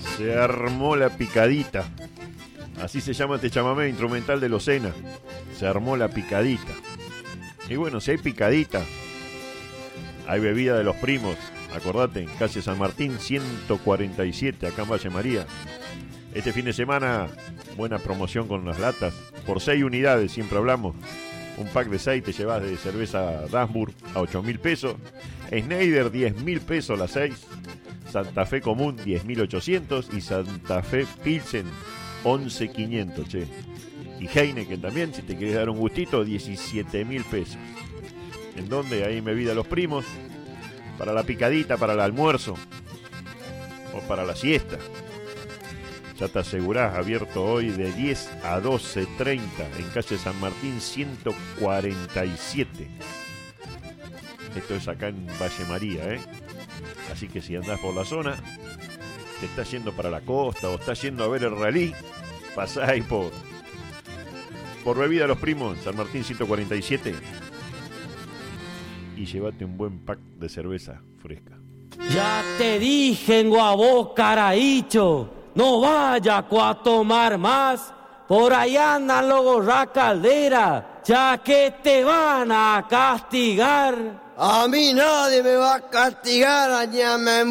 Se armó la picadita. Así se llama este chamamé instrumental de Locena. Se armó la picadita. Y bueno, si hay picadita, hay bebida de los primos. Acordate, en calle San Martín 147, acá en Valle María. Este fin de semana, buena promoción con las latas. Por 6 unidades, siempre hablamos. Un pack de 6 te llevas de cerveza Dansburg a 8.000 pesos. Schneider 10.000 pesos las 6. Santa Fe Común 10.800 y Santa Fe Pilsen 11.500, che. Y Heineken también, si te quieres dar un gustito, 17.000 pesos. ¿En dónde? Ahí en Bebida Los Primos. Para la picadita, para el almuerzo o para la siesta. Ya te asegurás, abierto hoy de 10 a 12:30 en calle San Martín 147. Esto es acá en Valle María, ¿eh? Así que si andás por la zona, te estás yendo para la costa o estás yendo a ver el rally, pasá ahí por Bebida Los Primos, San Martín 147, y llévate un buen pack de cerveza fresca. Ya te dije, a vos, caraícho, no vaya a tomar más. Por ahí andan los gorra caldera, ya que te van a castigar. A mí nadie me va a castigar, añame